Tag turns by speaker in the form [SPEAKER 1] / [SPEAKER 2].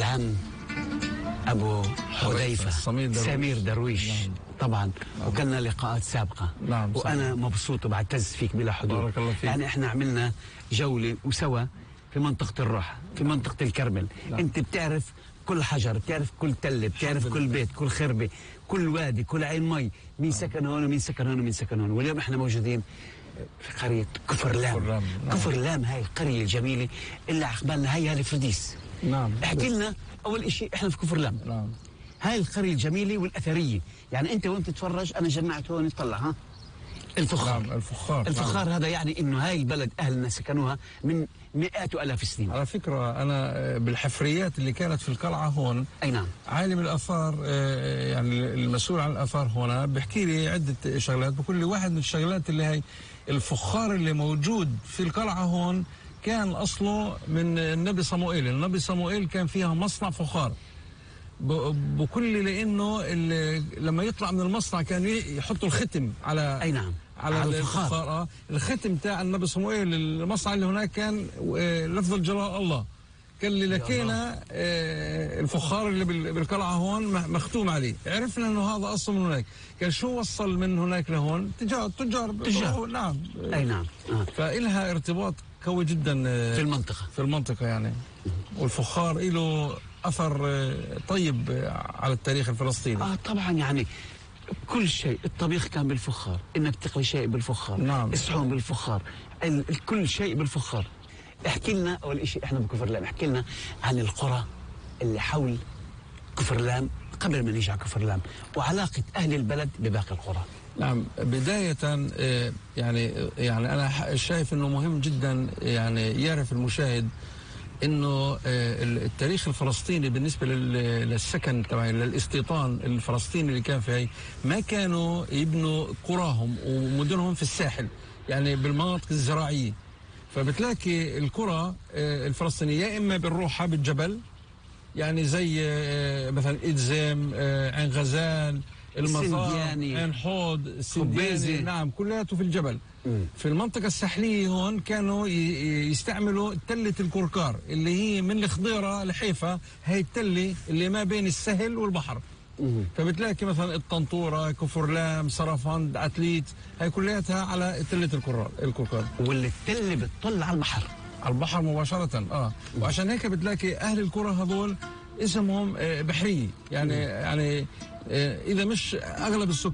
[SPEAKER 1] العم أبو حذيفة سمير درويش.
[SPEAKER 2] نعم.
[SPEAKER 1] طبعا. وكنا لقاءات سابقة.
[SPEAKER 2] نعم.
[SPEAKER 1] وأنا مبسوط وبعتز فيك بلا حدود.
[SPEAKER 2] بارك الله فيك.
[SPEAKER 1] يعني إحنا عملنا جولة وسوا في منطقة الراحة، في منطقة الكرمل.
[SPEAKER 2] نعم.
[SPEAKER 1] أنت بتعرف كل حجر، بتعرف كل تلة، بتعرف كل بيت، كل خربة، كل وادي، كل عين مي، مين سكن هون ومين سكن هون ومين سكن هون. واليوم إحنا موجودين في قرية كفر لام.
[SPEAKER 2] نعم.
[SPEAKER 1] كفر لام هاي القرية الجميلة اللي عقبالنا هي الفرديس.
[SPEAKER 2] نعم.
[SPEAKER 1] احكي لنا أول إشي، إحنا في كفر لام.
[SPEAKER 2] نعم.
[SPEAKER 1] هاي القرية الجميلة والأثرية. يعني أنت وين تتفرج أنا جمعت هون اطلع ها الفخار.
[SPEAKER 2] نعم. الفخار.
[SPEAKER 1] الفخار.
[SPEAKER 2] نعم.
[SPEAKER 1] هذا يعني إنه هاي البلد أهلنا سكنوها من مئات وآلاف السنين.
[SPEAKER 2] على فكرة أنا بالحفريات اللي كانت في القلعة هون،
[SPEAKER 1] أي نعم،
[SPEAKER 2] عالم الآثار يعني المسؤول عن الآثار هنا بيحكي لي عدة شغلات. بكل لي واحد من الشغلات اللي هي الفخار اللي موجود في القلعة هون كان أصله من النبي صموئيل. النبي صموئيل كان فيها مصنع فخار بكل، لأنه لما يطلع من المصنع كان يحطوا الختم على
[SPEAKER 1] أي نعم
[SPEAKER 2] على الفخار. الختم تاع النبي صموئيل. المصنع اللي هناك كان لفظ الجلال الله. كان اللي لكينا الفخار اللي بالقلعه هون مختوم عليه. عرفنا انه هذا اصلا من هناك. كان شو وصل من هناك لهون؟ تجار. نعم.
[SPEAKER 1] أي نعم.
[SPEAKER 2] فإلها ارتباط قوي جدا في المنطقه يعني. والفخار له اثر طيب على التاريخ الفلسطيني.
[SPEAKER 1] طبعا. يعني كل شيء، الطبيخ كان بالفخار، انك تقلي شيء بالفخار.
[SPEAKER 2] نعم.
[SPEAKER 1] الصحون بالفخار، كل شيء بالفخار. احكي لنا اول شيء، احنا بكفر لام، احكي لنا عن القرى اللي حول كفر لام قبل ما نيجي على كفر لام، وعلاقه اهل البلد بباقي القرى.
[SPEAKER 2] نعم. بداية يعني أنا شايف أنه مهم جدا يعني يعرف المشاهد انه التاريخ الفلسطيني بالنسبه للسكن تبعهم، للاستيطان الفلسطيني اللي كان في هي، ما كانوا يبنوا قراهم ومدنهم في الساحل، يعني بالمناطق الزراعيه. فبتلاقي القرى الفلسطينيه يا اما بنروحها بالجبل، يعني زي مثلا إدزام، عين غزال، المطار، عين حوض، السندياني. نعم، كلياته في الجبل. في المنطقة الساحلية هون كانوا يستعملوا تلة الكركار اللي هي من الخضيرة لحيفا. هي التلة اللي ما بين السهل والبحر. فبتلاقي مثلا الطنطورة، كفر لام، صرفند، عتليت، هي كلياتها على تلة الكركار.
[SPEAKER 1] واللي التلة بتطل على البحر،
[SPEAKER 2] على البحر مباشرة. وعشان هيك بتلاقي أهل القرى هذول اسمهم بحرية. يعني إذا مش أغلب السكان